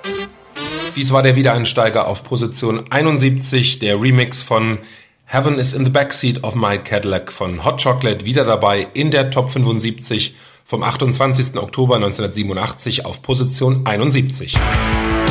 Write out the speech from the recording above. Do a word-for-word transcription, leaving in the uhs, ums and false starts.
Dies war der Wiedereinsteiger auf Position einundsiebzig, der Remix von Heaven is in the Backseat of My Cadillac von Hot Chocolate, wieder dabei in der Top fünfundsiebzig vom achtundzwanzigsten Oktober neunzehnhundertsiebenundachtzig auf Position einundsiebzig.